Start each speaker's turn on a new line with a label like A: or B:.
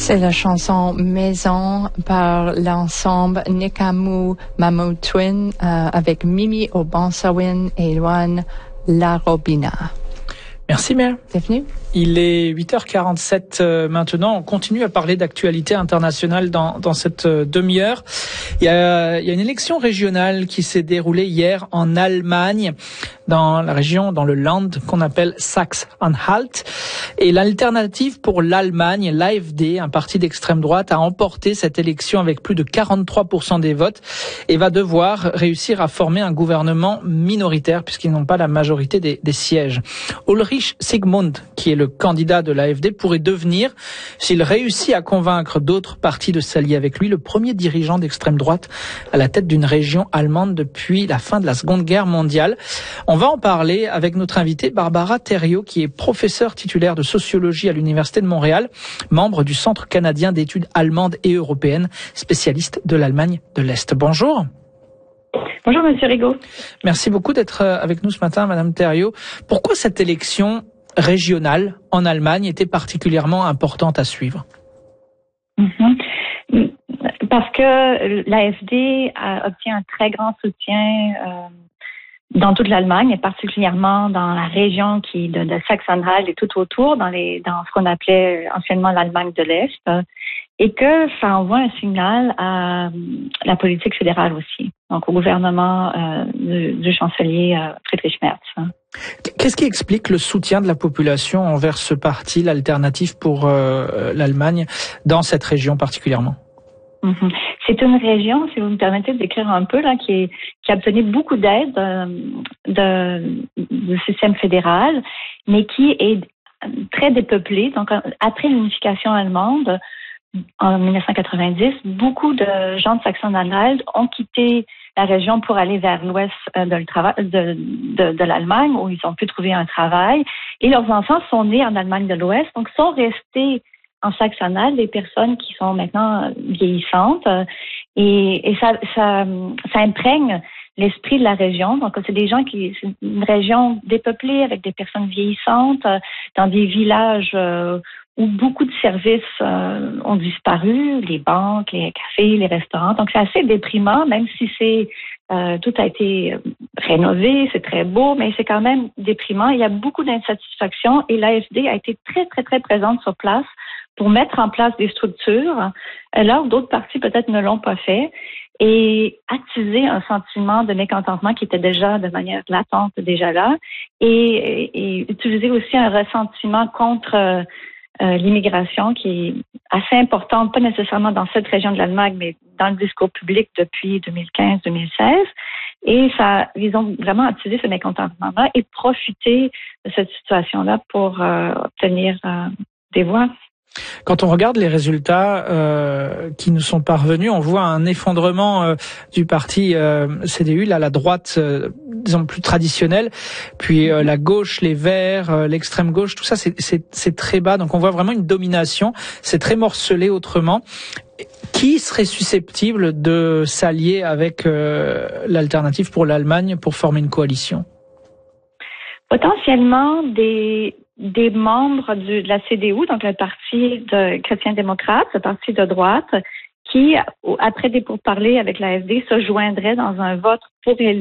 A: C'est la chanson Maison par l'ensemble Nikamu Mamutwin avec Mimi Obansawin et Luan Larobina.
B: Merci Mère.
A: C'est venu.
B: Il est 8h47 maintenant. On continue à parler d'actualité internationale dans cette demi-heure. Il y a une élection régionale qui s'est déroulée hier en Allemagne, dans la région, dans le Land qu'on appelle Saxe-Anhalt. Et l'alternative pour l'Allemagne, l'AfD, un parti d'extrême droite, a emporté cette élection avec plus de 43% des votes et va devoir réussir à former un gouvernement minoritaire puisqu'ils n'ont pas la majorité des sièges. Ulrich Sigmund, qui est le candidat de l'AfD, pourrait devenir, s'il réussit à convaincre d'autres partis de s'allier avec lui, le premier dirigeant d'extrême droite à la tête d'une région allemande depuis la fin de la Seconde Guerre mondiale. On va en parler avec notre invitée Barbara Thériault, qui est professeure titulaire de sociologie à l'Université de Montréal, membre du Centre canadien d'études allemandes et européennes, spécialiste de l'Allemagne de l'Est. Bonjour.
C: Bonjour, Monsieur Rigaud.
B: Merci beaucoup d'être avec nous ce matin, Madame Thériault. Pourquoi cette élection régionale en Allemagne était particulièrement importante à suivre?
C: Parce que l'AfD obtient un très grand soutien dans toute l'Allemagne, et particulièrement dans la région qui de Saxe-Anhalt et tout autour, dans ce qu'on appelait anciennement l'Allemagne de l'Est, et que ça envoie un signal à la politique fédérale aussi, donc au gouvernement du chancelier Friedrich Merz.
B: Qu'est-ce qui explique le soutien de la population envers ce parti, l'Alternative pour l'Allemagne, dans cette région particulièrement?
C: C'est une région, si vous me permettez de décrire un peu, là, qui a obtenu beaucoup d'aide du système fédéral, mais qui est très dépeuplée. Donc, après l'unification allemande, en 1990, beaucoup de gens de Saxe-Anhalt ont quitté la région pour aller vers l'ouest de l'Allemagne, où ils ont pu trouver un travail. Et leurs enfants sont nés en Allemagne de l'Ouest, donc sont restés en Saxe-Anhalt, des personnes qui sont maintenant vieillissantes. Et ça imprègne l'esprit de la région. Donc, c'est c'est une région dépeuplée avec des personnes vieillissantes, dans des villages où beaucoup de services ont disparu, les banques, les cafés, les restaurants. Donc, c'est assez déprimant, même si tout a été rénové, c'est très beau, mais c'est quand même déprimant. Il y a beaucoup d'insatisfaction et l'AfD a été très, très, très présente sur place pour mettre en place des structures, là où d'autres partis peut-être ne l'ont pas fait, et attiser un sentiment de mécontentement qui était déjà de manière latente déjà là, et utiliser aussi un ressentiment contre l'immigration qui est assez importante, pas nécessairement dans cette région de l'Allemagne, mais dans le discours public depuis 2015-2016. Et ils ont vraiment attisé ce mécontentement-là et profité de cette situation-là pour obtenir des voix.
B: Quand on regarde les résultats qui nous sont parvenus, on voit un effondrement du parti CDU, là la droite, disons plus traditionnelle, puis la gauche, les Verts, l'extrême gauche, tout ça c'est très bas. Donc on voit vraiment une domination, c'est très morcelé autrement. Qui serait susceptible de s'allier avec l'Alternative pour l'Allemagne pour former une coalition?
C: Potentiellement des membres de la CDU, donc le parti de chrétiens-démocrates, le parti de droite, qui, après des pourparlers avec l'AfD, se joindraient dans un vote pour